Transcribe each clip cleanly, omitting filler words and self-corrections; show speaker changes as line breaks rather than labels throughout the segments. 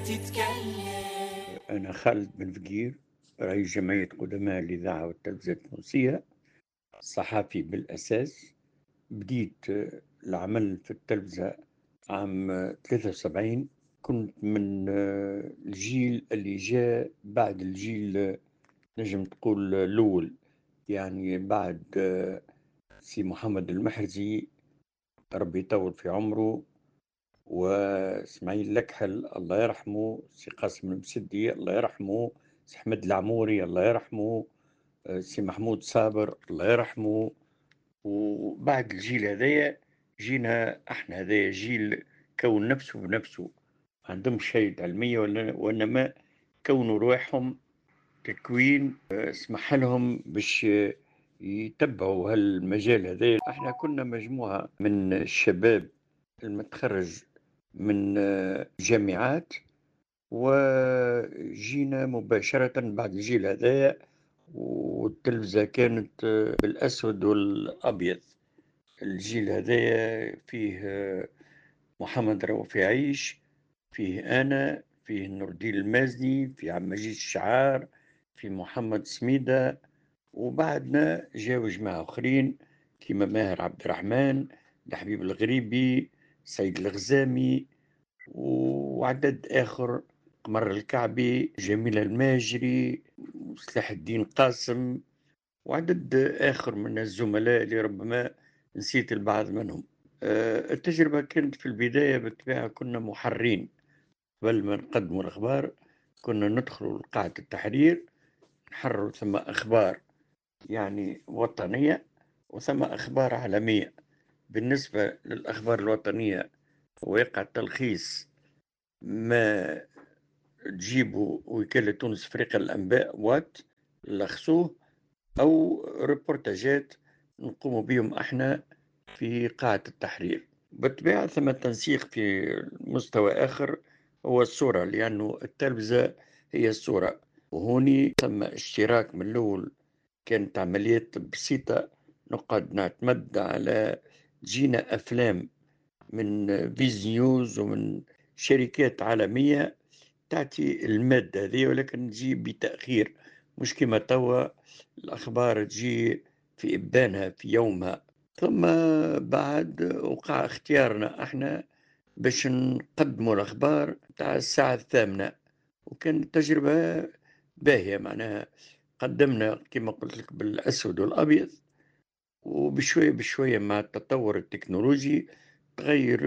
تتكلم.
أنا خالد بن فقير، رئيس جمعية قدماء الإذاعة والتلفزيون التونسية، صحفي بالأساس. بديت العمل في التلفزة عام 73. كنت من الجيل اللي جاء بعد الجيل، نجم تقول الأول، يعني بعد سي محمد المحرزي، ربي يطول في عمره، واسماعيل لكحل الله يرحمه، سي قاسم المسدي الله يرحمه، سي حمد العموري الله يرحمه، سي محمود صابر الله يرحمه. وبعد الجيل هذايا جينا احنا، هذايا جيل كون نفسه بنفسه، ما عندهمش شهادة علمية وإنما كونوا روحهم تكوين اسمح لهم باش يتبعوا هالمجال هذا. احنا كنا مجموعة من الشباب المتخرج من جامعات، وجينا مباشرة بعد الجيل هذايا، والتلفزة كانت بالأسود والأبيض. الجيل هذايا فيه محمد رؤوف يعيش، فيه أنا، فيه نور الدين المازني، فيه عبد المجيد الشعار، في محمد سميدة، وبعدنا جاو جماعة آخرين كيما ماهر عبد الرحمن، الحبيب الغريبي، سيد الغزامي، وعدد آخر، قمر الكعبي، جميل الماجري، سلاح الدين قاسم، وعدد آخر من الزملاء اللي ربما نسيت البعض منهم. التجربة كانت في البداية بالطبيعة كنا محرين، قبل ما نقدموا الأخبار كنا ندخلوا لقاعة التحرير، نحرروا ثم أخبار يعني وطنية وثم أخبار عالمية. بالنسبة للأخبار الوطنية ويقع التلخيص ما تجيبوا وكالة تونس فريق الأنباء وات لخصوه، أو ريبورتاجات نقوم بهم احنا في قاعة التحرير. بالطبيعة ثم تنسيق في مستوى آخر هو الصورة، لأنه التلفزة هي الصورة، وهوني ثم اشتراك من الأول. كانت عمليات بسيطة، نقعد نعتمد على جينا أفلام من فيز نيوز ومن شركات عالمية تعطي المادة هذه، ولكن تجي بتأخير، مش كما توا الأخبار تجي في إبانها في يومها. ثم بعد وقع اختيارنا احنا باش نقدموا الأخبار تاع الساعة 8، وكانت تجربة باهية. معناها قدمنا كما قلت لك بالأسود والأبيض، وبشوية بشوية مع التطور التكنولوجي تغير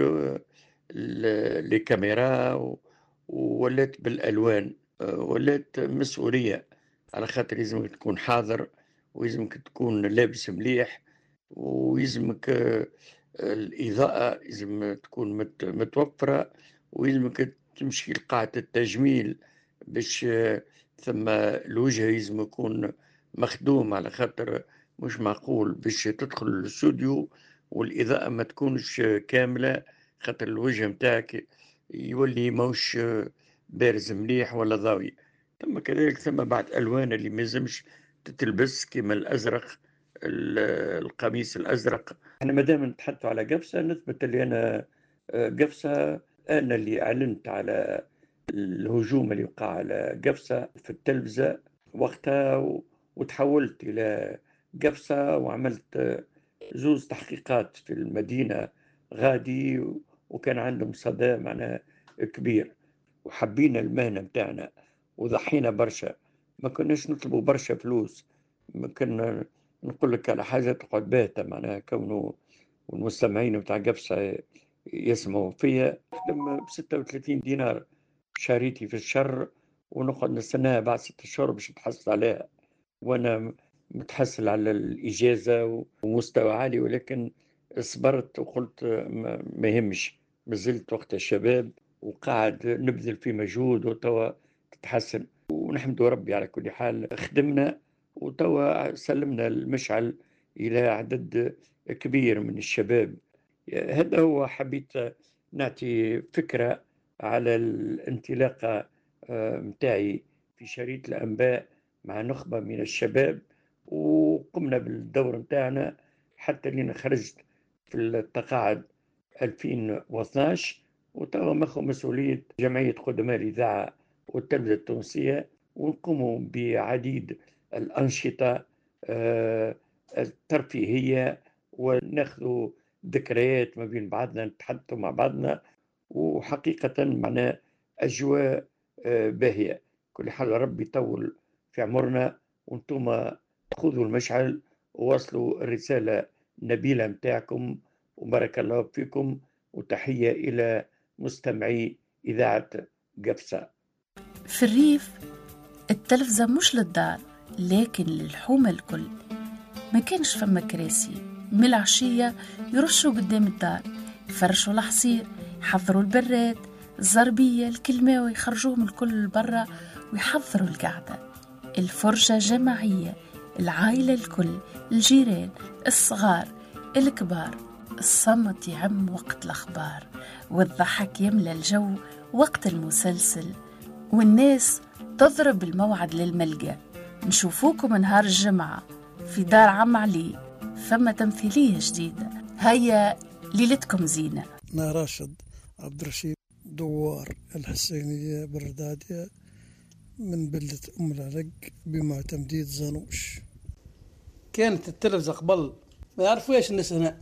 الكاميرا، وولات بالألوان، ولات مسؤولية، على خاطر لازمك تكون حاضر، ويلزمك تكون لابس مليح، ويلزمك الإضاءة لازم تكون متوفرة، ويلزمك تمشي لقاعة التجميل باش ثم الوجه لازم يكون مخدوم، على خاطر مش معقول باش تدخل الاستوديو والإضاءة ما تكونش كاملة، خاطر الوجه متاعك يولي موش بارز مليح ولا ضاوي. ثم كذلك ثم بعض ألوان اللي مازمش تتلبس كما الأزرق، القميص الأزرق. احنا مادام نتحدثوا على قفصة نثبت اللي أنا قفصة، أنا اللي أعلنت على الهجوم اللي وقع على قفصة في التلفزة وقتها، وتحولت إلى قفصة وعملت زوز تحقيقات في المدينة غادي، وكان عندهم صدى معناها كبير، وحبينا المهنة متاعنا وضحينا برشا، ما كناش نطلبوا برشا فلوس. ما كنا نقول لك على حاجة تقعد باهتة، معناها كونه والمستمعين بتاع قفصة يسمعوا فيا، نخدم ب36 دينار شاريتي في الشهر، ونقعد نستناها بعد 6 شهور باش نتحصل عليها، وانا متحصل على الإجازة ومستوى عالي، ولكن صبرت وقلت ما يهمش، ما زلت وقت الشباب وقاعد نبذل في مجهود، وتوا تتحسن ونحمد ربي. على كل حال خدمنا، وتوا سلمنا المشعل إلى عدد كبير من الشباب. هذا هو، حبيت نعطي فكرة على الانطلاقة متاعي في شريط الأنباء مع نخبة من الشباب، وقمنا بالدور متاعنا حتى لين خرجت في التقاعد 2012. وتوا ماخذ مسؤولية جمعية خدماء الإذاعة والتلفزة التونسية، ونقوم بعديد الأنشطة آه، الترفيهية، وناخذ ذكريات ما بين بعضنا، نتحدثوا مع بعضنا، وحقيقة معنا أجواء باهية. كل حال ربي يطول في عمرنا، وانتم خذوا المشعل ووصلوا الرسالة النبيلة متاعكم، وبارك الله فيكم، وتحية إلى مستمعي إذاعة قفصة.
في الريف التلفزة مش للدار لكن للحومة الكل. ما كانش فما كراسي، من العشية يرشوا قدام الدار، يفرشوا الحصير، يحضروا البراد، الزربية، الكلماوي، يخرجوهم الكل برا ويحضروا القعدة. الفرشة جماعية، العائلة الكل، الجيران، الصغار، الكبار. الصمت يعم وقت الأخبار، والضحك يملى الجو وقت المسلسل، والناس تضرب الموعد للملقى. نشوفوكم نهار الجمعة في دار عم علي، فما تمثيلية جديدة، هيا ليلتكم زينة.
أنا راشد عبد الرشيد دوار الحسينية بردادية من بلدة أم العرق بمع تمديد زانوش.
كانت التلفزة قبل ما يعرفوا ايش الناس هنا.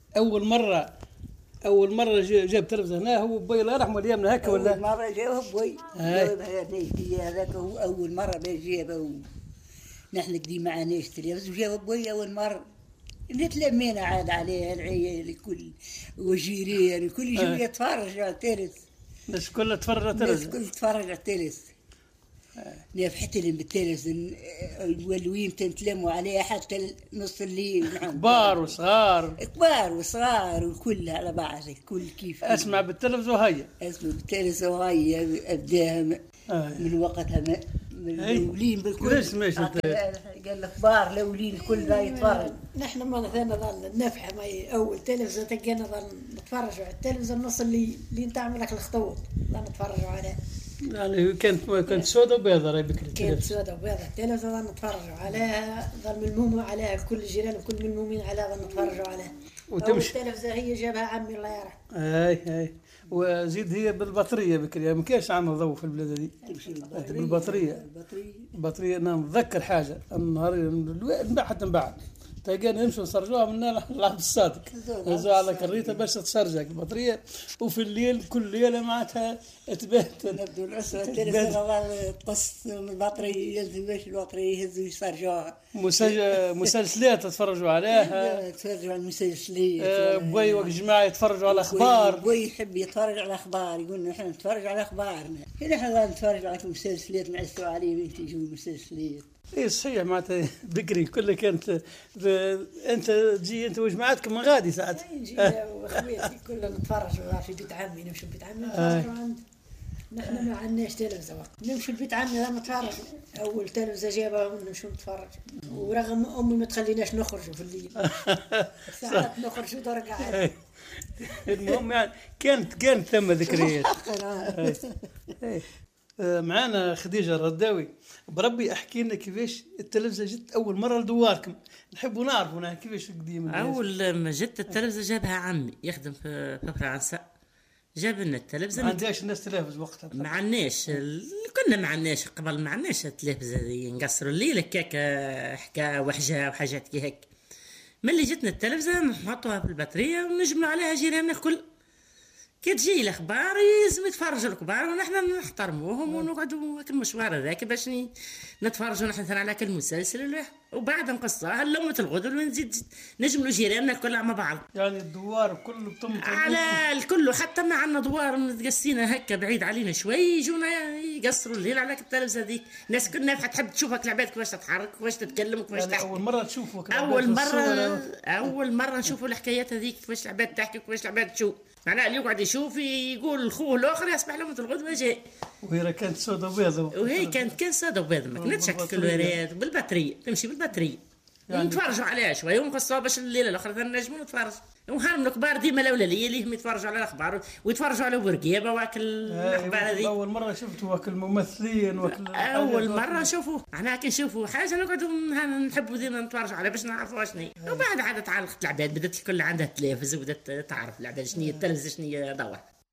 أول مرة جاب تلفزة هنا هو بوي الله يرحمه اليوم هكا ولا؟
أول مرة جابه بوي. هذاك هو أول مرة جابه. نحن قديم معناش تلفزة وجابه بوي أول مرة. نتلمينا عاد عليه العيال الكل وجيران الكل يجي يتفرج على التلفزة.
الناس كلها تفرج على التلفزة.
الناس كلها تتفرج على التلفزة. نفحت لهم بالتلفزة الولوين تنتلموا عليه حتى نص الليل.
كبار
وصغار والكل على بعض الكل كيف.
اسمع بالتلفزة وهيا.
اسمع بالتلفزة وهيا أبداها من وقتها من الأولين بالكل.
ليش ماشي
قال الكبار الأولين الكل لا يتفرج.
نحن ما نثنى ظل نفحة ما أول تلفزة تلقينا ظل نتفرجوا على التلفزة النص اللي تعمل لك الخطوط لا نتفرجوا عليه.
يعني كانت سوداء وبيضاء راي بكري.
كانت سوداء وبيضاء التلفزة ظل نتفرجوا عليها، ظل ملمومة عليها كل الجيران وكل ملمومين عليها ظل نتفرجوا عليها.
وتمشي
التلفزة هي جابها عمي الله يرحمه.
اي وزيد هي بالبطارية بكري، ما كانش عندنا ضوء في البلاد دي. بالبطارية انا نتذكر حاجة النهار حتى نبعد تلقينا نمشي نسرجوها من لعب الصادق نزوا على كريته باش تسرجك البطارية، وفي الليل كل ليلة معناتها تبات
نبدو الأسرة التلفزة تقص البطارية يلزم باش البطارية يهزوا يسرجوها.
مسلسلات تتفرجوا عليها.
تفرجوا على المسلسلات.
بوي وجماعة يتفرجوا على الأخبار.
بوي يحب يتفرج على الأخبار، يقول نحن نتفرج على أخبارنا. نحن نتفرج على المسلسلات نعسوا عليه وانت يجوا المسلسلات.
ايه صحيح معناتها بكري كلها كانت انت تجي انت وجماعتكم من غادي ساعات.
نجي واخوياتي كلنا نتفرجوا في بيت عمي، نمشي بيت عمي نتفرجوا عنده. نحن ما عندناش تلفزة وقت نمشي لبيت عمي نتفرج. اول تلفزة جابها ونمشي نتفرج، ورغم امي ما تخليناش نخرجوا في الليل ساعات نخرجوا درجة عادي.
المهم يعني كانت ثم ذكريات. معانا خديجة الرداوي، بربي احكي لنا كيفاش التلفزة جت اول مرة لدواركم، نحبوا نعرفوا كيفاش قديم.
اول ما جت التلفزة جابها عمي يخدم في فرنسا، جاب لنا التلفزة.
ما عندناش الناس تلفز وقتها؟
ما عندناش، كنا ما عندناش قبل، ما عندناش التلفزة دي نقصروا الليل هكاك حكا وحجة وحاجات كي هيك. من اللي جتنا التلفزة نحطوها في البطارية ونجمعوا عليها جيراننا الكل، كي تجي الاخبار يلزم يتفرجوا الكبار ونحن نحترموهم ونقعدوا هاك المشوار هذاك باش نتفرجوا نحن على كل مسلسل، وبعد نقصها لمة الغدر ونزيد نجملوا جيراننا كلها مع بعض.
يعني الدوار كله بتم
على الكل، حتى ما عندنا دوار متقسينا هكا بعيد علينا شوي يجونا يقصروا الليل على التلفزة هذيك. الناس كلنا تحب تشوفك العباد كيفاش تتحرك كيفاش تتكلم كيفاش
يعني
تحكي.
اول
مرة نشوفوا الحكايات هذيك كيفاش العباد تحكي كيفاش العباد تشوف. معناها اللي يقعد يشوف يقول لخوه الاخر يصبح لهم الغدوه جاي.
وهي كانت سودا وبيضاء.
وهي كانت سودا وبيضاء، ما كانتش هكا الوريات بالبطاريه، تمشي بالبطاريه يعني نتفرجوا عليها شويه ونقصوها باش الليله الاخرى نجموا نتفرج. وهارم الكبار ديما الاولى اللي يتفرجوا على الاخبار ويتفرجوا على ورقيبه واكل الاخبار هذه.
اول مره شفتوا واكل الممثلين
اول مره نشوفوا احنا كي نشوفوا حاجه نقعدوا نحبوا ديما نتفرجوا عليها باش نعرفوا شنو هي. وبعد عاد تعلقت العباد، بدات الكل عندها تلفز وبدات تعرف العباد شنو هي التلفزه شنو هي دور.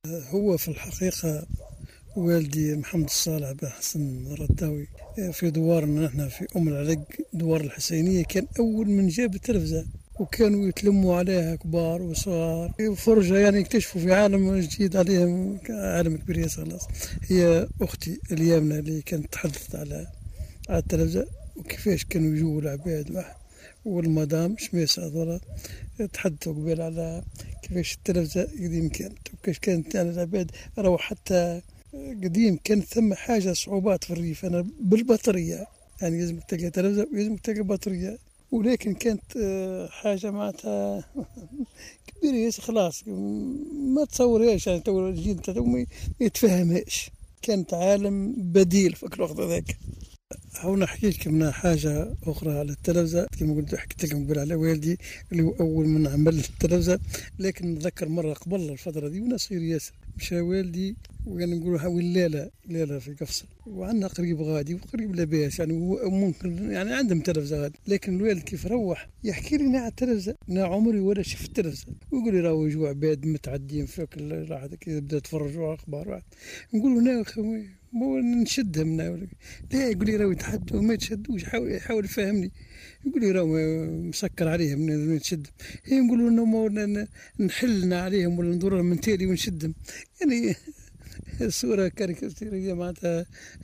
هو في الحقيقة والدي محمد الصالح بن حسن الرداوي في دوارنا نحن في أم العلق دوار الحسينية كان أول من جاب التلفزة، وكانوا يتلموا عليها كبار وصغار فرجة، يعني يكتشفوا في عالم جديد عليهم، عالم كبير خلاص. هي أختي اليامنة اللي كانت تحدثت على التلفزة وكيفاش كانوا يجوا العباد والمدام شميسة هذولا تحدثوا قبل على كيفاش التلفزة قديم كانت وكيفاش كانت على العباد. روح حتى قديم كانت ثم حاجة صعوبات في الريف، أنا بالبطارية يعني لازمك تلقى تلفزة ولازمك تلقى بطارية، ولكن كانت حاجة معناتها كبيرة خلاص ما تصورهاش، يعني تو الجيل تاعو ما يتفهمهاش. كانت عالم بديل في الوقت ذاك. هو نحكي لكم حاجة أخرى على التلفزة كما قلت حكيت لكم قبل على والدي اللي هو أول من عمل التلفزة، لكن نتذكر مرة قبل الفترة دي وأنا صغير ياسر مشى والدي وكان نقولوا هاوي الليلة في قفصة وعندنا قريب غادي وقريب لاباس، يعني هو ممكن يعني عندهم تلفزة غادي، لكن الوالد كيف روح يحكي لي على التلفزة نا عمري ولا شفت التلفزة، ويقول لي راهو يجوا عباد متعدين فيك الواحد كذا بدا يتفرجوا أخبار واحد، نقول له نا خوي مو نشدهم لا يقول لي راهو يتحدوا وما يتشدوش، يحاول يفهمني، يقول لي راهو مسكر عليهم من يتشدهم، هي نقولوا انه نحلنا عليهم ولا ندور من تالي ونشدهم، يعني الصورة كاريكاتيرية معناتها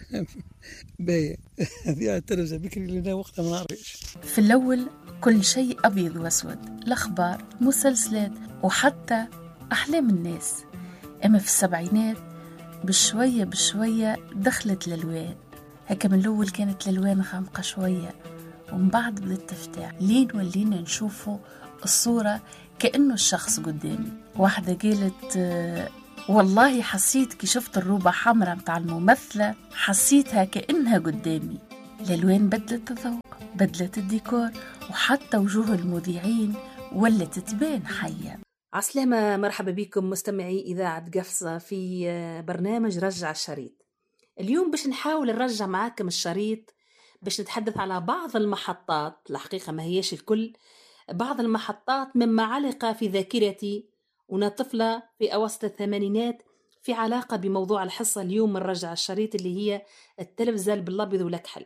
باهية. هذه التلفزة بكري لنا وقتها ما نعرفش.
في الأول كل شيء أبيض وأسود، الأخبار، مسلسلات، وحتى أحلام الناس. أما في السبعينات بشوية بشوية دخلت الألوان، هكا من الأول كانت الألوان غامقة شوية، ومن بعد بدأت تفتح لين ولينا نشوفوا الصورة كأنه الشخص قدامي. واحدة قالت والله حسيت كي شفت الروبة حمراء متاع الممثلة حسيتها كأنها قدامي. الألوان بدلت الذوق، بدلت الديكور، وحتى وجوه المذيعين ولت تبان حية.
عسلامة، مرحبا بكم مستمعي إذاعة قفصة في برنامج رجع الشريط. اليوم باش نحاول نرجع معاكم الشريط باش نتحدث على بعض المحطات، الحقيقة ما هيش الكل، بعض المحطات مما علق في ذاكرتي وأنا طفلة في أواسط الثمانينات في علاقة بموضوع الحصة اليوم من رجع الشريط اللي هي التلفزة بالأبيض والأكحل.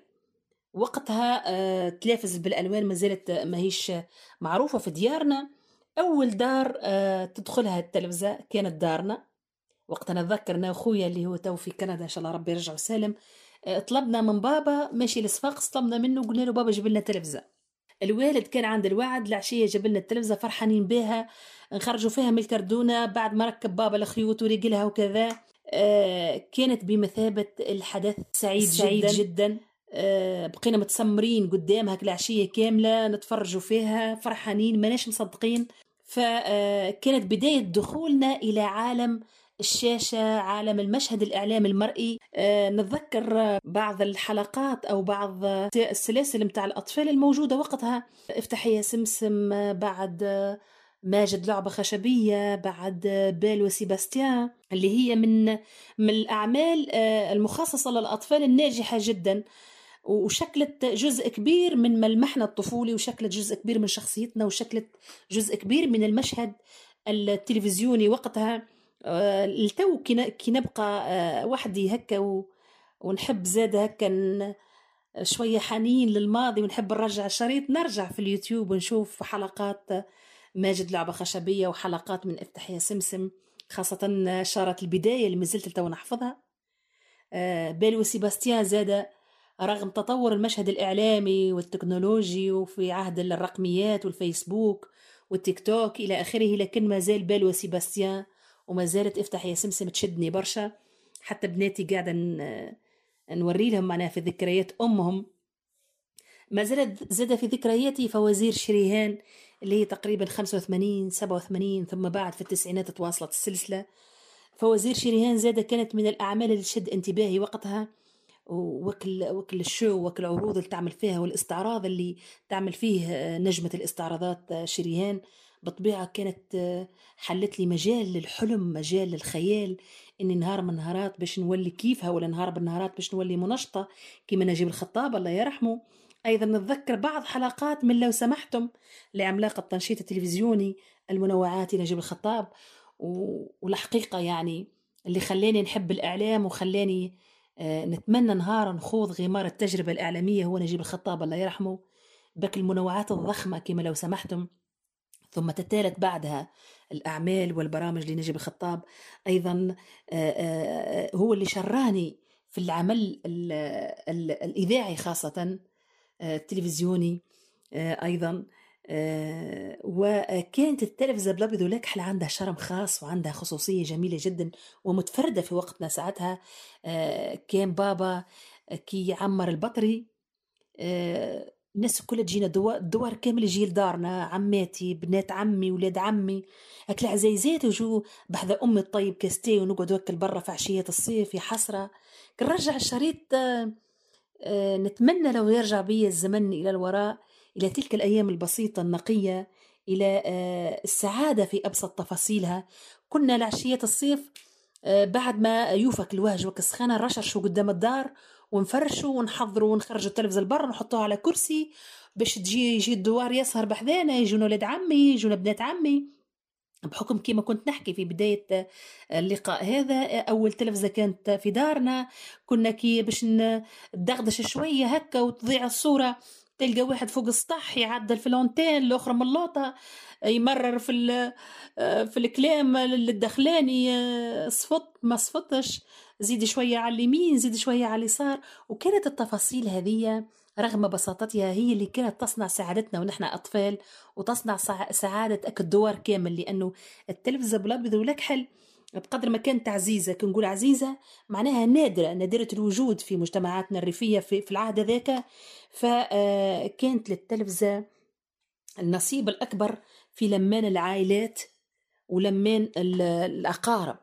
وقتها تلافز بالألوان ما زالت ما هيش معروفة في ديارنا. أول دار تدخلها التلفزة كانت دارنا. وقت نتذكر أنا وأخويا اللي هو تو في كندا إن شاء الله ربي يرجعه سالم، طلبنا من بابا ماشي لصفاقس، طلبنا منه قلنا له بابا جيب لنا تلفزة. الوالد كان عند الوعد العشية جاب لنا التلفزة، فرحانين بها، نخرجوا فيها من الكردونة بعد ما ركب بابا الخيوط ورجلها وكذا. كانت بمثابة الحدث سعيد جدا. بقينا متسمرين قدامها العشية كاملة نتفرجوا فيها فرحانين ماناش مصدقين. فكانت بداية دخولنا إلى عالم الشاشة، عالم المشهد الإعلامي المرئي. نتذكر بعض الحلقات أو بعض السلاسل متاع الأطفال الموجودة وقتها، افتح يا سمسم، بعد ماجد لعبة خشبية، بعد بيل وسيباستيان، اللي هي من الأعمال المخصصة للأطفال الناجحة جدا، وشكلت جزء كبير من ملمحنا الطفولي، وشكلت جزء كبير من شخصيتنا، وشكلت جزء كبير من المشهد التلفزيوني وقتها. التو كي نبقى وحدي هكا ونحب زاد هكا شوية حنين للماضي ونحب نرجع الشريط، نرجع في اليوتيوب ونشوف حلقات ماجد لعبة خشبية وحلقات من افتح يا سمسم، خاصة شارة البداية اللي مازلت تو نحفظها. بيل وسيباستيان زاد رغم تطور المشهد الإعلامي والتكنولوجي وفي عهد الرقميات والفيسبوك والتيك توك إلى آخره، لكن ما زال بيل وسيباستيان وما زالت افتح يا سمسم تشدني برشا. حتى بناتي قاعدة نوري لهم معنا في ذكريات أمهم. ما زالت زاد في ذكرياتي فوازير شريهان اللي هي تقريبا 85 87، ثم بعد في التسعينات تواصلت السلسلة. فوازير شريهان زادة كانت من الأعمال اللي تشد انتباهي وقتها، وكل الشو وكل العروض اللي تعمل فيها والاستعراض اللي تعمل فيه نجمة الاستعراضات شريهان بطبيعة كانت حلت لي مجال للحلم، مجال للخيال، إني نهار من نهارات باش نولي كيفها، ولا نهار من نهارات باش نولي منشطة كيما نجيب الخطاب الله يرحمه. أيضا نتذكر بعض حلقات من لو سمحتم لعملاق التنشيط التلفزيوني المنوعات نجيب الخطاب، والحقيقة يعني اللي خلاني نحب الإعلام وخلاني نتمنى نهار نخوض غمار التجربة الإعلامية هو نجيب الخطاب الله يرحمه. بك المنوعات الضخمة كما لو سمحتم، ثم تتالت بعدها الأعمال والبرامج لنجيب الخطاب. أيضا هو اللي شراني في العمل الإذاعي خاصة التلفزيوني أيضا. وكانت التلفزة بالأبيض والأكحل عندها شرم خاص وعندها خصوصية جميلة جدا ومتفردة في وقتنا ساعتها. كان بابا كي عمر البطري الناس كلها تجينا دوار كامل يجي لدارنا، عماتي، بنات عمي، ولاد عمي، أكل عزيزات وجو بحذا أمي الطيب كاستي، ونقعد وكل برا في عشية الصيف يا حسرة. كنرجع الشريط نتمنى لو يرجع بي الزمن إلى الوراء، إلى تلك الأيام البسيطة النقية، إلى السعادة في أبسط تفاصيلها. كنا لعشية الصيف بعد ما يوفك الوهج وكسخانة نرششوا قدام الدار ونفرشوا ونحضروا ونخرجوا التلفزة البر ونحطوها على كرسي باش يجي الدوار يسهر بحذانا، يجونا ولاد عمي، يجونا بنات عمي. بحكم كما كنت نحكي في بداية اللقاء هذا، أول تلفزة كانت في دارنا، كنا كي باش ندغدش شوية هكا وتضيع الصورة، تلقى واحد فوق السطح يعدل في الأونتين، الأخرى من اللوطة يمرر في الكلام الدخلاني، صفط ما صفتش، زيد شوية على اليمين، زيد شوية على اليسار. وكانت التفاصيل هذه رغم بساطتها هي اللي كانت تصنع سعادتنا ونحن أطفال، وتصنع سعادة الدوار كامل. لأنه التلفزة بالأبيض والأكحل بقدر ما كانت عزيزة، كنقول عزيزة معناها نادرة الوجود في مجتمعاتنا الريفية في العهد ذاك. فكانت للتلفزة النصيب الأكبر في لمان العائلات ولمان الأقارب.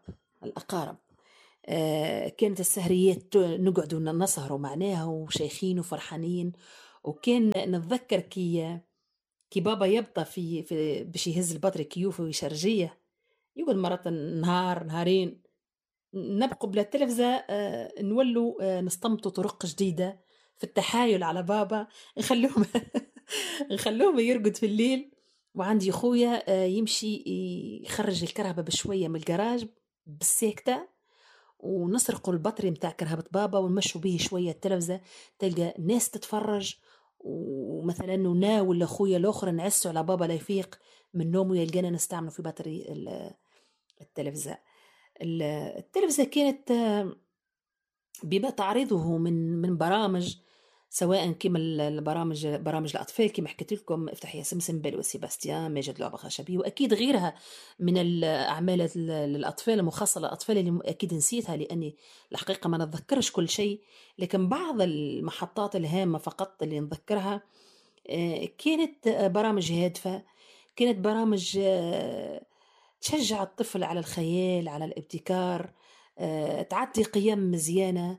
كانت السهريات نقعدوا نسهروا معناها وشيخين وفرحانين. وكان نتذكر كي بابا يبطى في باش يهز البطري كيوفه ويشرجيه، يقول مرات نهار نهارين نبقوا بلا التلفزة، نولوا نستمتوا طرق جديدة في التحايل على بابا، نخلوهم يرقد في الليل. وعندي خويا يمشي يخرج الكرهبة بشوية من الجراج بالساكتة، ونسرقوا البطري متاع كرهبة بابا ونمشوا به شوية التلفزة، تلقى ناس تتفرج. ومثلا نا ولا خويا الأخرى نعسوا على بابا لا يفيق من نومه، يلقانا نستعملوا في بطري التلفزة. التلفزة كانت بما تعرضه من برامج، سواء كما برامج الأطفال كما حكيت لكم، افتح يا سمسم وسيباستيان، ماجد لعبة خشبي، وأكيد غيرها من الأعمال الأطفال المخصصة للأطفال اللي أكيد نسيتها لأني الحقيقة ما نتذكرش كل شيء. لكن بعض المحطات الهامة فقط اللي نذكرها كانت برامج هادفة، كانت برامج تشجع الطفل على الخيال، على الابتكار، تعدي قيم مزيانة،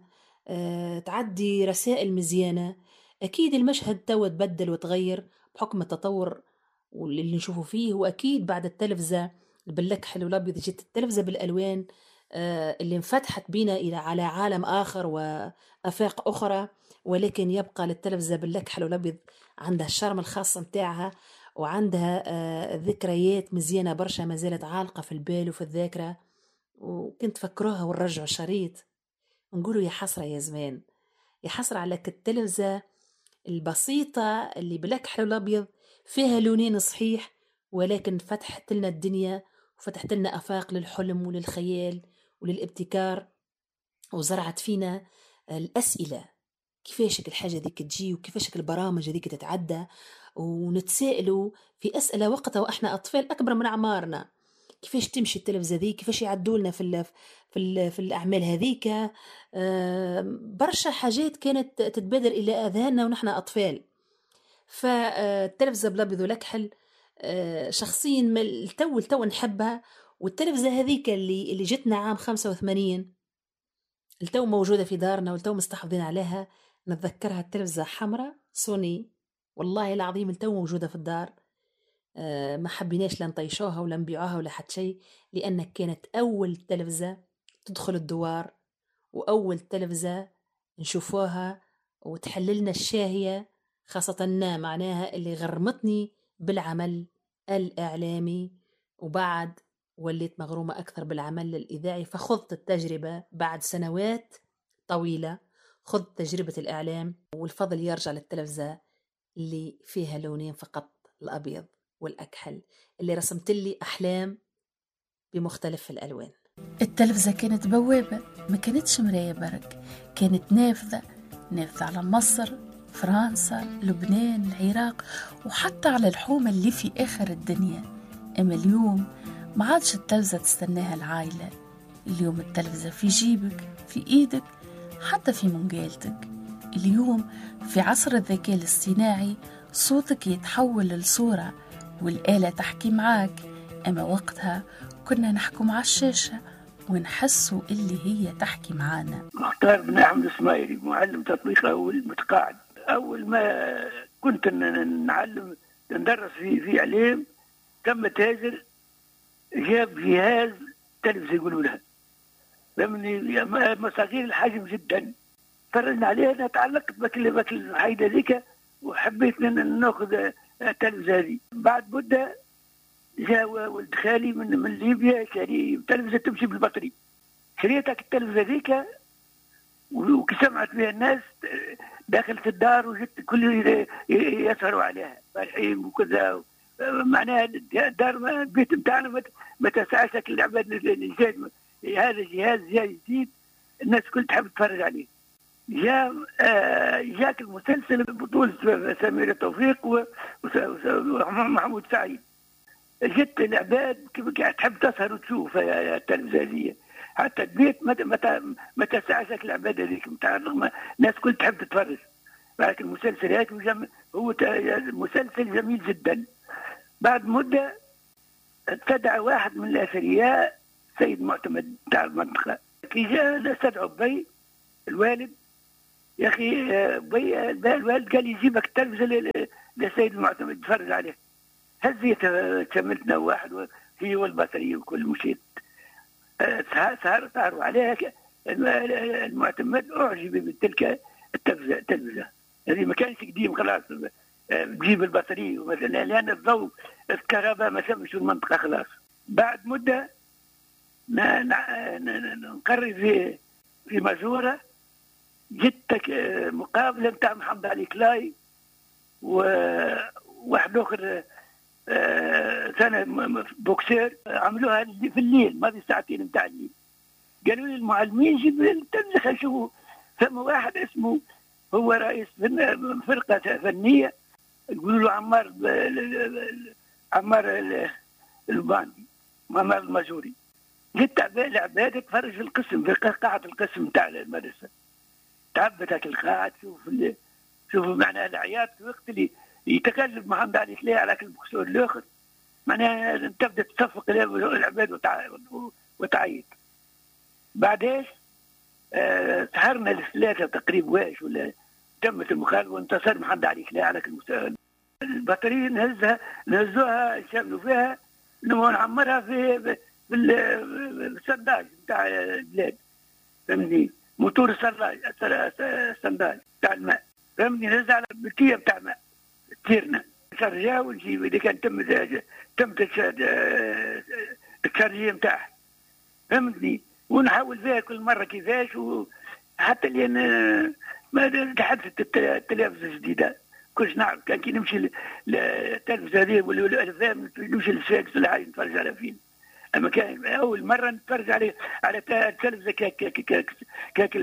تعدي رسائل مزيانة. أكيد المشهد توا تبدل وتغير بحكم التطور واللي نشوفه فيه. وأكيد بعد التلفزة بالأكحل والأبيض جت التلفزة بالألوان اللي انفتحت بينا إلى على عالم آخر وآفاق أخرى. ولكن يبقى للتلفزة بالأكحل والأبيض عندها الشرم الخاص متاعها، وعندها ذكريات مزيانة برشا ما زالت عالقة في البال وفي الذاكرة. وكنت فكروها ونرجع الشريط نقولوا يا حسرة يا زمان، يا حسرة على التلفزة البسيطة اللي بالأكحل والأبيض فيها لونين صحيح، ولكن فتحت لنا الدنيا وفتحت لنا أفاق للحلم وللخيال وللابتكار، وزرعت فينا الأسئلة كيفاشك الحاجة ذيك تجي وكيفاشك البرامج ذيك تتعدى، ونتسائلوا في أسئلة وقتها وإحنا أطفال أكبر من أعمارنا، كيفاش تمشي التلفزة ذيك، كيفاش يعدولنا في الأعمال هذيك. برشا حاجات كانت تتبادر إلى أذهاننا ونحن أطفال. فالتلفزة بالأبيض والأكحل شخصيا التو نحبها. والتلفزة هذيك اللي جتنا عام 85 التو موجودة في دارنا والتو مستحفظين عليها، نتذكرها التلفزة حمراء سوني، والله العظيم التو موجودة في الدار. ما حبيناش لا نطيشوها ولا نبيعوها ولا حد شيء، لأن كانت أول تلفزة تدخل الدوار وأول تلفزة نشوفوها وتحللنا الشاهية، خاصة معناها اللي غرمتني بالعمل الإعلامي. وبعد وليت مغرومة أكثر بالعمل الإذاعي، فخضت التجربة بعد سنوات طويلة، خضت تجربة الإعلام، والفضل يرجع للتلفزة اللي فيها لونين فقط، الأبيض والأكحل، اللي رسمت لي أحلام بمختلف الألوان.
التلفزة كانت بوابة، ما كانتش مراية برك، كانت نافذة على مصر، فرنسا، لبنان، العراق، وحتى على الحومة اللي في آخر الدنيا. أما اليوم ما عادش التلفزة تستناها العائلة، اليوم التلفزة في جيبك، في إيدك، حتى في منقالتك. اليوم في عصر الذكاء الاصطناعي صوتك يتحول لصورة والآلة تحكي معاك، أما وقتها كنا نحكم على الشاشة ونحسوا اللي هي تحكي معانا.
مختار بن أحمد إسماعيلي، معلم تطبيق أول متقاعد. أول ما كنت نعلم ندرس في إعلام، تم تاجر جاب جهاز تلفزة يقولوا لها، لأنني مصاغير الحجم جدا، فرجنا عليها. أنا تعلقت بكل الحيدة ذيك وحبيت ناخذ التلفزة هذه. بعد مدة جاء ولد خالي من ليبيا شاري تلفزة تمشي بالبطري، شريتك التلفزة ذيك وسمعت بها الناس داخل الدار، وجدت كل يسهروا عليها فرحين وكذا. معناها الدار البيت بتاعنا ما تسعش العباد الجديد. هذا جهاز جاي جديد الناس كل تحب تتفرج عليه. جاك المسلسل بطولة سمير توفيق ومحمود سعيد. جت العباد كيف قاعد تحب تسهر وتشوف التلفزيونية، حتى البيت ما تسعش العباد هذيك بتاع الناس كل تحب تتفرج. لكن المسلسل هيك هو مسلسل جميل جدا. بعد مدة استدعى واحد من الأثرياء سيد معتمد بتاع المنطقة، كي جاء استدعوا بي الوالد، يا أخي بي الوالد قال يجيبك التلفزة لسيد المعتمد تفرج عليه. هزيت شملتنا واحد هي والبصرية وكل مشيت سهروا عليها. المعتمد أعجب بتلك التلفزة هذه، ما كانش قديم خلاص تجيب البصرية مثلا، لأن الضوء الكهرباء ما شمش المنطقة خلاص. بعد مدة نقرر في مزورة، جتك مقابلة بتاع محمد علي كلاي وواحد آخر سنة بوكسير، عملوها في الليل، ما في ساعتين بتاع الليل. قالوا لي المعلمين جيب التلفزة شوفوا. ثم واحد اسمه هو رئيس فرقة فنية يقولوا له عمار الباندي، عمار الماجوري. جيت العباد تفرج في القسم، في قاعة القسم بتاع المدرسة. تعبتك القاعة شوف معناها العياط في وقت اللي يتكلم محمد علي كلاي على كل بوكسور الاخر، معناها تبدا تصفق العباد وتعيط. بعدين سهرنا الثلاثه تقريبا واش ولا تمت المخالفه، وانتصر محمد علي كلاي على كل البطاريه. نهزوها شاملوا فيها نعمرها في السنداج بتاع البلاد، فهمني، موتور السنداج بتاع الماء، فهمني، نهز على البتيه بتاع الماء كثيرنا شرجاه ونجيب اللي كان تمت الشرجيه نتاعها، فهمتني، ونحاول فيها كل مره كيفاش، وحتى لان ما تحدثت التلفزه الجديده كلش نعرف. كان كي نمشي للتلفزه هذه ولا نمشي للسادس ولا حاجه نتفرج على فيلم. اما كان اول مره نتفرج على التلفزه كاك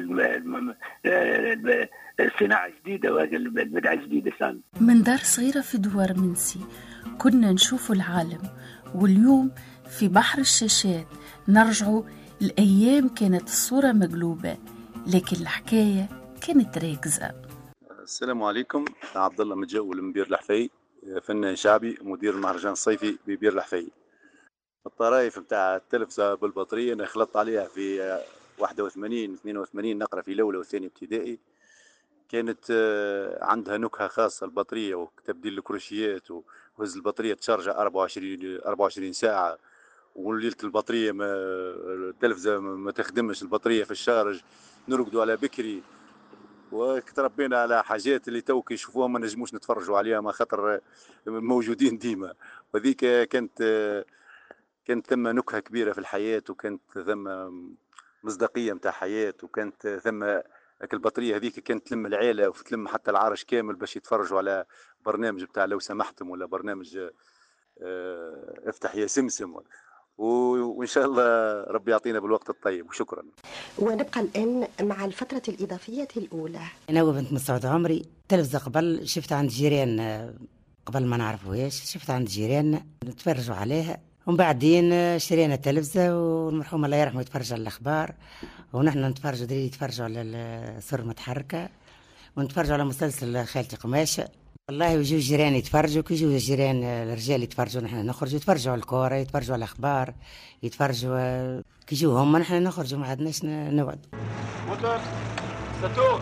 الصناعه الجديده والبدعه الجديده.
من دار صغيره في دوار منسي كنا نشوفوا العالم، واليوم في بحر الشاشات نرجعوا الايام كانت الصوره مقلوبه لكن الحكايه كانت راكزه.
السلام عليكم، عبد الله متجول من بير الحفي، فنان شعبي مدير المهرجان الصيفي ببير الحفي. الطرايف بتاع التلفزة بالبطارية أنا خلطت عليها في 81-82 نقرأ في الأولى والثانية ابتدائي. كانت عندها نكهة خاصة البطارية وتبديل الكروشيات، وهز البطارية تشارجها 24 ساعة، وليلة البطارية التلفزة ما تخدمش البطارية في الشارج، نرقدوا على بكري. وتربينا على حاجات اللي توك يشوفوها ما نجموش نتفرجوا عليها ما خاطر موجودين ديما. وذيك كانت كانت ثم نكهة كبيرة في الحياة، وكانت ثم مصداقية متاع حياة، وكانت ثم البطرية هذيك كانت تلم العيلة وتلم حتى العرش كامل باش يتفرجوا على برنامج بتاع لو سمحتم، ولا برنامج افتح يا سمسم، وإن شاء الله ربي يعطينا بالوقت الطيب، وشكرا.
ونبقى الآن مع الفترة الإضافية الأولى.
أنا وبنت مسعود عمري تلفزة قبل شفت عند جيران، قبل ما نعرفوهاش شفت عند جيران نتفرجوا عليها، ومن بعدين شرينا التلفزة والمرحوم الله يرحمه يتفرج على الأخبار، ونحن نتفرجوا دري يتفرجوا على السر متحركة، ونتفرجوا على مسلسل خالتي قماشة. والله يجوا جيران يتفرجوا، كي يجوا جيران الرجال يتفرجوا نحن نخرجوا، يتفرجوا على الكورة، يتفرجوا على الأخبار، يتفرجوا كي يجوا هم نحن نخرجوا، ما عندناش نقعد.
موتور ستور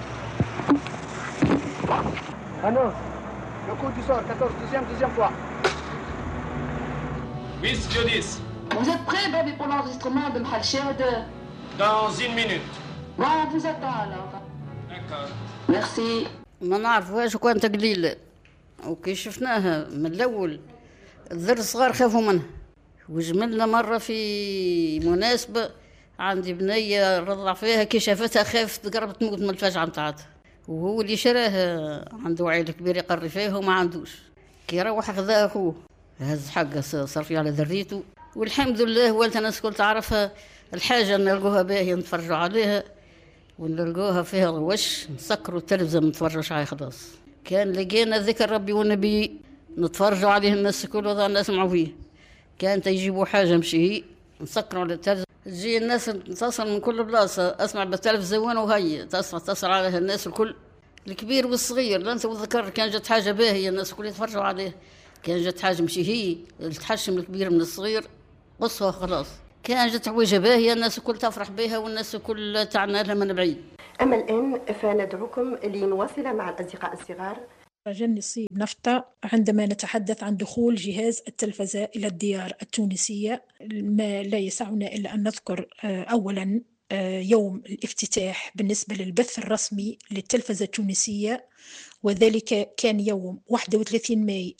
Annonce, le coup du sort, 14, deuxième fois.
Oui, studio 10.
Vous êtes prêts, baby, pour l'enregistrement de Mhalchad?
Dans une minute.
Bon, on vous attend alors.
D'accord.
Merci.
ما نعرفوهاش وكانت قليلة، وكي شفناها من الأول الذر الصغار خافوا منها. وجملنا مرة في مناسبة عندي بنية رضع فيها، كي شافتها خافت قربت تموت من الفجعة متاعتها، وهو اللي شراها عنده عائلة كبيرة يقري فيها وما عندوش، كي روح أخذها أخوه هز حقه صار فيه على ذريته. والحمد لله والدها الناس كل تعرفها، الحاجة نلقوها باهية نتفرجوا عليها، ونلقوها فيها وش نسكروا التلفزة ما نتفرجوش عليها خلاص. كان لقينا ذكر ربي والنبي نتفرجوا عليه الناس كل وضع الناس معه فيه، كانت يجيبوا حاجة مشي نسكروا على التلفزة، تجي الناس تصل من كل بلاصة، أسمع بالتلفزة وين وهي تصل عليها الناس الكل، الكبير والصغير. لا انت وذكر كان جت حاجة باهية الناس الكل يتفرجوا عليه، كان جت حاجة مشي هي تحشم الكبير من الصغير قصها خلاص، كان جت حويجة باهية الناس الكل تفرح بها والناس الكل تعنى لها من بعيد.
أما الآن فندعوكم لنواصل مع الأصدقاء الصغار.
رجل نصيب نفطة عندما نتحدث عن دخول جهاز التلفزة إلى الديار التونسية، ما لا يسعنا إلا أن نذكر أولا يوم الافتتاح بالنسبة للبث الرسمي للتلفزة التونسية، وذلك كان يوم 31 ماي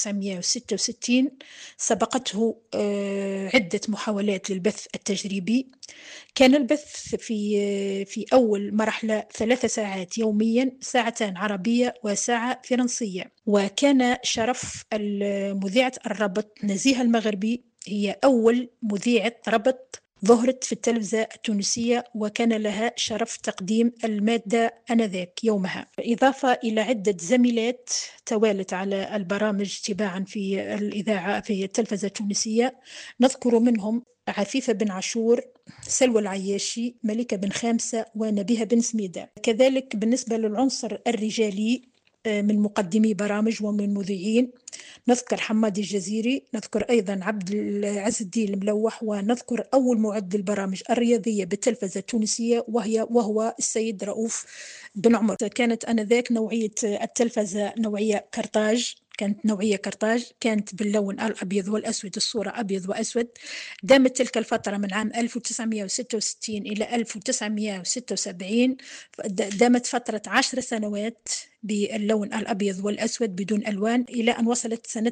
1966. سبقته عدة محاولات للبث التجريبي. كان البث في أول مرحلة 3 ساعات يوميا، ساعتان عربية وساعة فرنسية. وكان شرف مذيعة الربط نزيهة المغربي، هي أول مذيعة ربط ظهرت في التلفزة التونسية، وكان لها شرف تقديم المادة آنذاك يومها، إضافة إلى عدة زميلات توالت على البرامج تباعا في الإذاعة في التلفزة التونسية. نذكر منهم عفيفة بن عاشور، سلوى العياشي، ملكة بن خامسة، ونبيها بن سميدة. كذلك بالنسبة للعنصر الرجالي من مقدمي برامج ومن مذيعين نذكر حماد الجزيري، نذكر أيضا عبد العز الدين الملوح، ونذكر أول معد البرامج الرياضية بالتلفزة التونسية وهو السيد رؤوف بن عمر. كانت آنذاك نوعية التلفزة نوعية كرتاج، كانت نوعية كرتاج، كانت باللون الأبيض والأسود، الصورة أبيض وأسود. دامت تلك الفترة من عام 1966 إلى 1976، دامت فترة 10 سنوات باللون الأبيض والأسود بدون ألوان، إلى أن وصلت سنة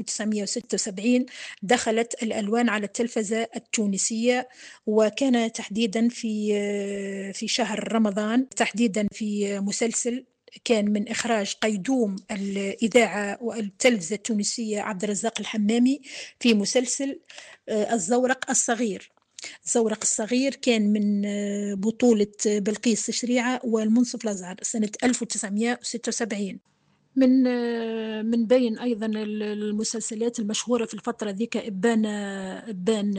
1976 دخلت الألوان على التلفزة التونسية، وكان تحديدا في شهر رمضان، تحديدا في مسلسل كان من إخراج قيدوم الإذاعة والتلفزة التونسية عبد الرزاق الحمامي، في مسلسل الزورق الصغير. الزورق الصغير كان من بطولة بلقيس شريعة والمنصف الأزهر سنة 1976. من بين أيضا المسلسلات المشهورة في الفترة ذيك إبان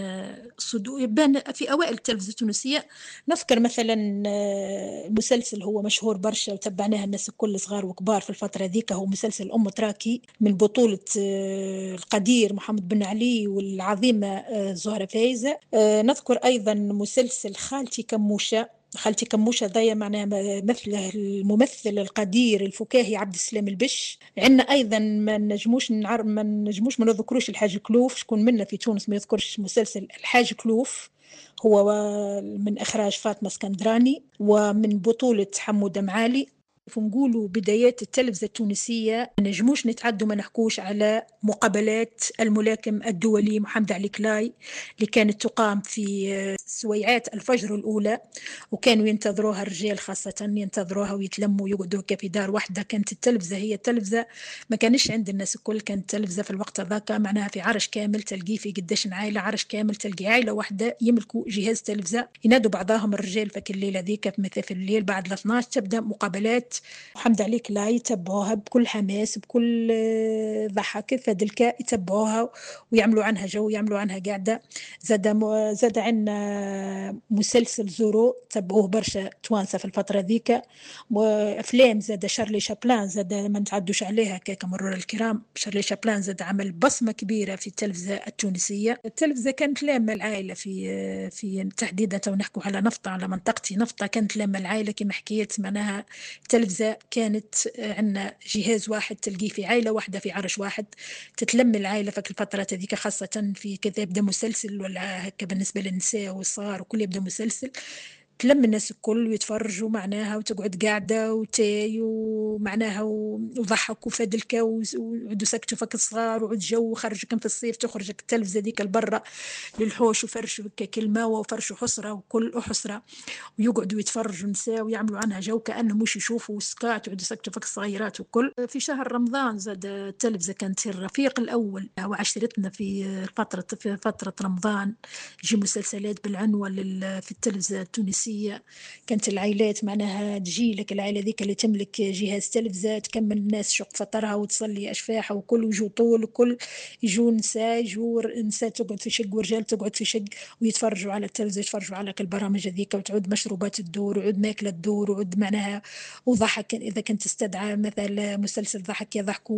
في أوائل التلفزيون التونسية. نذكر مثلا مسلسل هو مشهور برشا وتبعناه الناس الكل صغار وكبار في الفترة ذيك، هو مسلسل أم تراكي من بطولة القدير محمد بن علي والعظيمة زهرة فايزة. نذكر أيضا مسلسل خالتي كموشة ضايا معناها مثل الممثل القدير الفكاهي عبد السلام البش. عندنا أيضا ما نجموش ما نذكروش الحاج كلوف، شكون منا في تونس ما يذكرش مسلسل الحاج كلوف، هو من إخراج فاطمة اسكندراني ومن بطولة حمودة معالي. ونقولوا بدايات التلفزة التونسية ما نجموش نتعدوا ما نحكوش على مقابلات الملاكم الدولي محمد علي كلاي اللي كانت تقام في سويعات الفجر الأولى، وكانوا ينتظروها الرجال خاصة، ينتظروها ويتلموا يقعدوا في دار واحدة. كانت التلفزة هي التلفزة، ما كانش عند الناس الكل، كانت التلفزة في الوقت ذاك معناها في عرش كامل تلقيه في قداش عائلة، عرش كامل تلقي عائلة واحدة يملكوا جهاز تلفزة، ينادوا بعضهم الرجال فك الليلة ذيك مثل في الليل بعد 12 تبدأ مقابلات محمد علي كلاي، يتبعوها بكل حماس بكل ضحك فدلكا يتبعوها ويعملوا عنها جو، يعملوا عنها قاعدة. زاد عنا مسلسل زورو تبعوه برشا توانسة في الفترة ذيك، وأفلام زاد شارلي شابلان زاد ما نتعدوش عليها كمرور الكرام. شارلي شابلان زاد عمل بصمة كبيرة في التلفزة التونسية. التلفزة كانت لامة العائلة في تحديدا ونحكوا على نفطة، على منطقتي نفطة كانت لامة العائلة كما حكيت. معناها التلفزة كانت عندنا جهاز واحد تلقيه في عائلة واحدة في عرش واحد، تتلم العائلة في الفترة هذيك خاصة في كذا يبدأ مسلسل ولا هكا بالنسبة للنساء والصغار وكل يبدأ مسلسل، تلم الناس الكل ويتفرجوا معناها وتقعد قاعدة وتاي ومعناها وضحك وفدلكة وعدوا سكتوا فك الصغار وعد جو وخرجوا في الصيف تخرجك التلفزة ديك البرة للحوش وفرشوا كلمة وفرشوا حسرة وكل حسرة ويقعدوا يتفرجوا نساء ويعملوا عنها جو كأنهم مش يشوفوا سكات وعدوا سكتوا فك الصغيرات وكل. في شهر رمضان زاد التلفزة كانت الرفيق الأول وعشرتنا في فترة رمضان، يجي مسلسلات بالعنوة في التلفزة التونسية. كانت العائلات معناها تجي لك العائلة ذيك اللي تملك جهاز تلفزة تكمل الناس شق فطرها وتصلي أشفاحها وكل ويجوا طول وكل يجوا نساء تقعد في شق ورجال تقعد في شق ويتفرجوا على التلفزة، يتفرجوا على البرامج ذيك وتعود مشروبات الدور وعود ماكلة الدور وعود معناها وضحك. إذا كنت تستدعى مثلا مسلسل ضحك يضحكوا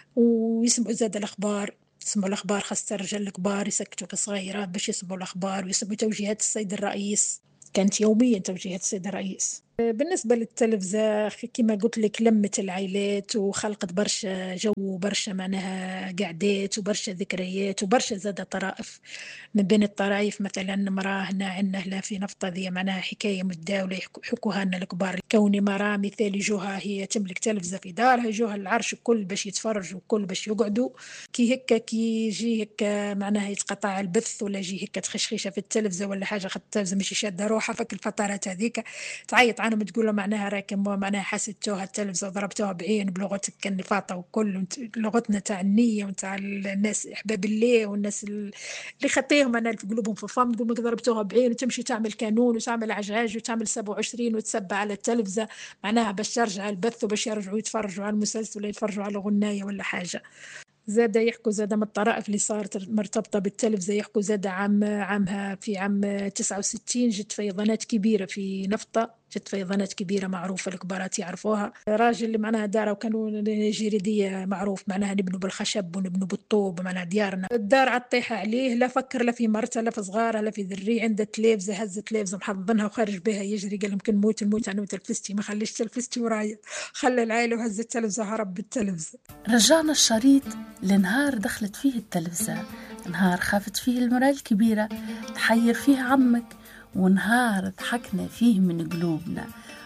ويسمعوا زاد الأخبار، يسمعوا الأخبار خاصة الرجال الكبار يسكتوا في الصغيرات باش يسمعوا الأخبار ويسمعوا توجيهات السيد الرئيس، كانت يوميا توجيهات السيد الرئيس. بالنسبة للتلفزة كما قلت لك لمت العائلات وخلقت برشا جو وبرشا معناها قعدات وبرشا ذكريات وبرشا زادة طرائف. من بين الطرائف مثلا مراه هنا عندنا في نفطة ذي معناها حكاية متداولة يحكوها لنا الكبار، كوني مراه مثال يجوها هي تملك تلفزة في دارها يجوها العرش الكل باش يتفرجوا وكل باش يقعدوا كي يجي هكا معناها يتقطع البث ولا يجي هكا تخشخيشة في التلفزة ولا حاجة خاطر التلفزة مش شادة روحها فك الفترات هذيك تعيط عنهم تقول له معناها راكم معناها حسدتوها التلفزة ضربتوها بعين بلغتك النفاطة وكل لغتنا تاع النية وتاع الناس احباب الله والناس اللي خطيهم انا في قلوبهم في فم تقول لك ضربتوها بعين وتمشي تعمل قانون وتعمل عجاج وتعمل 27 وتسبع على التلفزة معناها باش ترجع البث وباش يرجعوا يتفرجوا على المسلسل ولا يتفرجوا على غناية ولا حاجة. زاد يحكوا زاد من الطرائف اللي صارت مرتبطة بالتلفزة، يحكوا زاد عامها في عام 69 جت فيضانات كبيرة في نفطة، جت فيضانات كبيرة معروفة الكبارات يعرفوها. راجل اللي معناها داره وكانوا جريدية معروف معناها نبنوا بالخشب ونبنوا بالطوب معناها ديارنا، الدار عطيها عليه لا فكر لا في مرته لا في صغارها لا في ذري، عنده تلفزة هز تلفزة محضنها وخرج بها يجري قال يمكن نموت أنا وتلفزتي ما خليش تلفزتي ورايا، خلى العائلة وهز التلفزة هرب بالتلفزة.
رجعنا الشريط لنهار دخلت فيه التلفزة، نهار خافت فيه المرأة الكبيرة تحير فيه عمك، ونهار ضحكنا فيه من قلوبنا.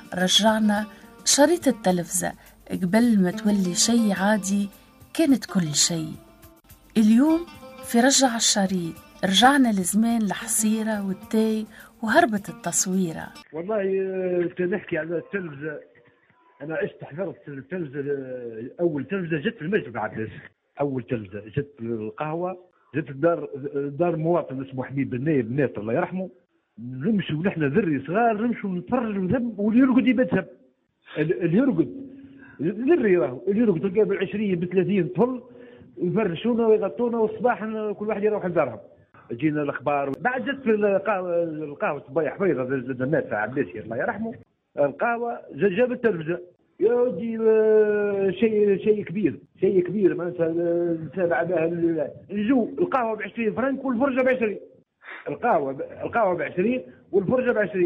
رجعنا شريط التلفزة قبل ما تولي شيء عادي كانت كل شيء. اليوم في رجع الشريط رجعنا لزمان الحصيرة والتاي وهربت التصويرة.
والله تنحكي على التلفزة، أنا عشت حضرت التلفزة، أول تلفزة جت في المسجد عباس، أول تلفزة جت القهوة، جت دار مواطن اسمه حبيب النايب الله يرحمه، نمشوا ونحن ذري صغار نمشوا نتفرج ونذب واللي يرقد يبتسم، اللي يرقد ذري راهو اللي يرقد تلقاه ب20 ب30 طفل يفرشونا ويغطونا والصباح كل واحد يروح لدارهم. جينا الاخبار بعد جت في القهوه صبايح بيضة الناس عباسي الله يرحمه، القهوه جاب التلفزه يا ودي شيء كبير ما نتابع بها نجو القهوه ب20 فرنك والفرجه ب20، القهوه ب20 والفرجه ب20.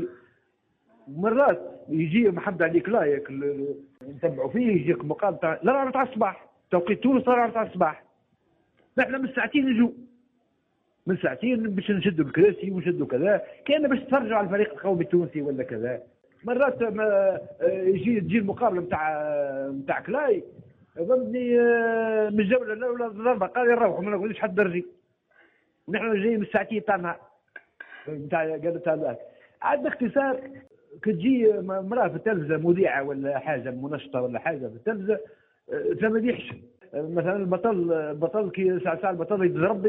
مرات يجي محمد علي كلايك نتبعوا فيه يجيك مقال تاع لا 4 الصباح توقيت تونس 4 الصباح، نحن من ساعتين نجو من ساعتين باش نشدوا الكراسي ونشدوا كذا كان باش تفرجوا على الفريق القومي التونسي ولا كذا. مرات تجي المقابله نتاع كلاي ضمني من الجوله الاولى ضربه قال يروحوا ما نقولش حد درجي ونحن جايين من الساعتين تاع النهار قالت هذاك. عاد باختصار كتجي مراه في التلفزه مذيعه ولا حاجه منشطه ولا حاجه في التلفزه فما يحش مثلا البطل كي ساعه البطل يضرب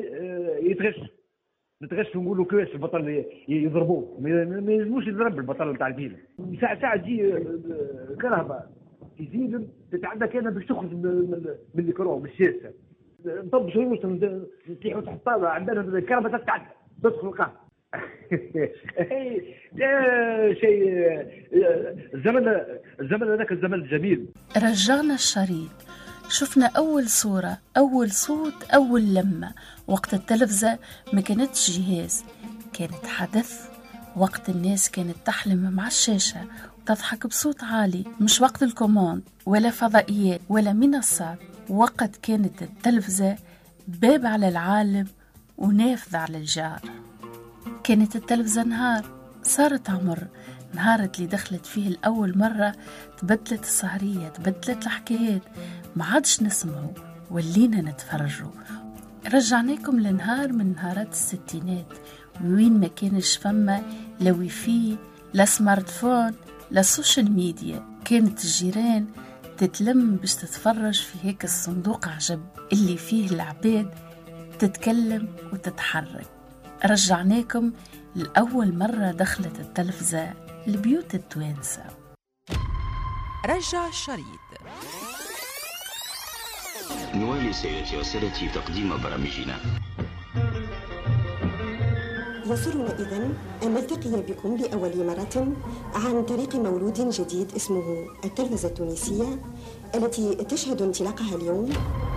نتغش ونقولوا كيفاش البطل يضربوه ما يلزموش يضرب البطل نتاع الفيلم. ساعه تجي كرهبه يزيد تتعدى كان باش تخرج من الكرو من الشاشه نطب شروط نطيحوا تحت الطاوله عندنا الكرهبه تتعدى تدخل القهوه. شيء الزمن هذاك الزمن الجميل.
رجعنا الشريط، شفنا أول صورة، أول صوت، أول لمة. وقت التلفزة ما كانتش جهاز، كانت حدث. وقت الناس كانت تحلم مع الشاشة وتضحك بصوت عالي، مش وقت الكوموند ولا فضائيات ولا منصات. وقت كانت التلفزة باب على العالم ونافذ على الجار. كانت التلفزة نهار صارت عمر، نهار اللي دخلت فيه الأول مرة تبدلت السهرية، تبدلت الحكايات، ما عادش نسمعوا ولينا نتفرجوا. رجعناكم لنهار من نهارات الستينات وين ما كانش فما لا ويفي لا سمارتفون لا سوشيال ميديا. كانت الجيران تتلم باش تتفرج في هيك الصندوق عجب اللي فيه العباد تتكلم وتتحرك. رجعناكم لأول مرة دخلت التلفزة البيوت التوانسة.
رجع الشريط.
نوالي سيدتي وسادتي تقديم برامجنا.
يسرنا إذن أن نلتقي بكم لأول مرة عن طريق مولود جديد اسمه التلفزة التونسية التي تشهد انطلاقها اليوم.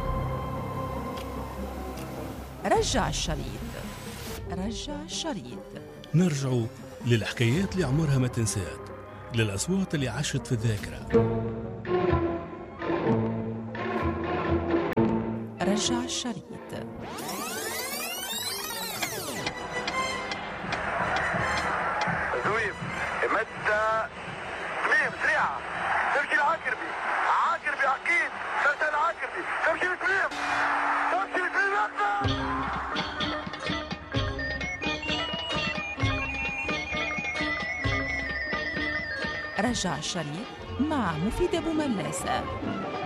رجع الشريط. رجع الشريط.
نرجع للحكايات اللي عمرها ما تنسات، للأصوات اللي عاشت في الذاكرة.
رجع الشريط.
زويم مدة تميم سريعة تمشي العاقربي أكيد تمشي العاقربي تمشي لتميم
رجع الشريط مع مفيد أبو ملاسة.